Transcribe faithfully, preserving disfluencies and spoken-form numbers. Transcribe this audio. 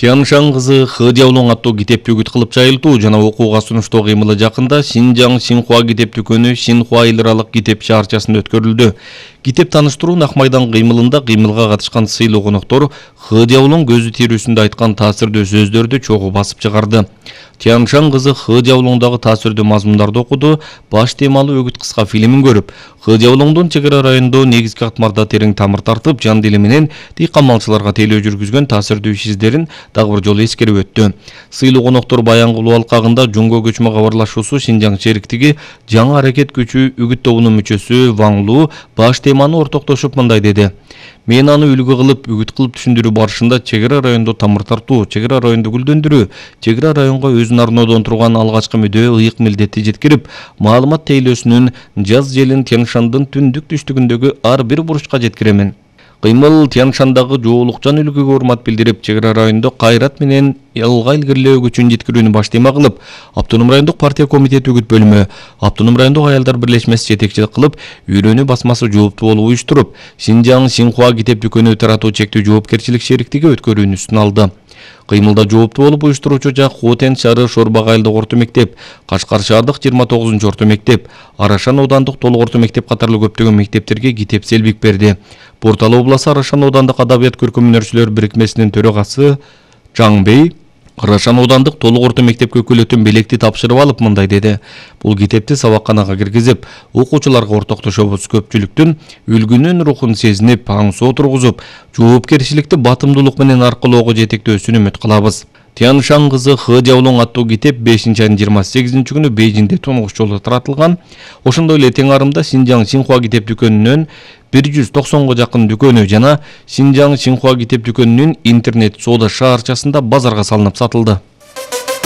Тяншан кызы Хы Дяолуң аттуу китепти үгүт кылып жайылтуу жана окууга сунуштоо кыймылы жакында Шинжаң Синхуа китеп дүкөнү Синхуа эл аралык китеп шаарчасында өткөрүлдү. Китеп таныштыруу Ак майдан кыймылында кыймылга катышкан сыйлуу коноктор Хы Дяолуң көзү тирүүсүндө айткан таасирдүү сөздөрдү чогуу басып чыгарды. Тяншан кызы Хы Дяолуңдагы таасирдүү мазмундарды окуду, баш темалуу өгүт кыска фильмин көрүп, Хы Дяолуңдун чек ара районунда негизги катмарда терең тамыр тартып, жан дили менен дыйкан малчыларга тейлөө жүргүзгөн таасирдүү иш издерин дагы бир жолу эскерип өттү. Сыйлуу коноктор баян кылуу алкагында Жунго көчмө кабарлашуусу Шинжаң шериктиги жаңы аракет күчү үгүт тобунун мүчөсү Ваң Лу баш теманы ортоктошуп мындай деди. Мен аны үлгү кылып, үгүт кылып түшүндүрүү барышында чек ара райондо тамыр тартуу, чек ара районду гүлдөндүрүү, чек ара районго өзүн арноодон турган алгачкы мүдөө ыйык милдетти жеткирип, маалымат тейлөөсүнүн жаз желин Тяншандын түндүк түштүгүндөгү ар бир буручка жеткиремин. Кыймыл Тяншандагы жоолукчан үлгүгө урмат билдирип, чек ара райондо кайрат менен алга илгерилөө күчүн жеткирүүнү баш тема кылып, Автоном райондук партия комитети үгүт бөлүмү, Автоном райондук аялдар бирлешмеси жетекчилик кылып, үйрөнүү басмасы жооптуу болуп уюштуруп, Шинжаң Синхуа китеп дүкөнү таратуу чектүү жоопкерчилик шериктиги өткөрүүнү үстүнө алды. Кыймылда жооптуу болуп уюштуруучу жак Хотен шаары Шорбак айылдык орто мектеп, Кашкар шаардык жыйырма тогузунчу орто мектеп, Арашан оодандык толук орто мектеп катарлуу көптөгөн мектептерге китеп селбик берди. Портал обласы Арашан оодандык адабият көркөмүнөрчүлөр бирикмесинин төрагасы Жаңбей Арашан оодандык толук орто мектепке өкүлөтүн белекти тапшырып алып мындай деди. Бул китепти сабакканага киргизип, окуучуларга ортоктошобуз, көпчүлүктүн үлгүнүн рухун сезинип, аңсоо тургузуп, жоопкерчиликти батымдуулук менен аркылоого жетектөөсүн үмүт кылабыз. Тяншан кызы Хы Дяолуң аттуу китеп бешинчи айдын жыйырма сегизинчи күнү Бейжиңде туңгуч жолу таратылган. Ошондой эле тең арымда Шинжаң Синхуа китеп дүкөнүнөн бир жүз токсонго жакын дүкөнү жана Шинжаң Синхуа китеп дүкөнүнүн интернет соода шаарчасында базарга салынып сатылды.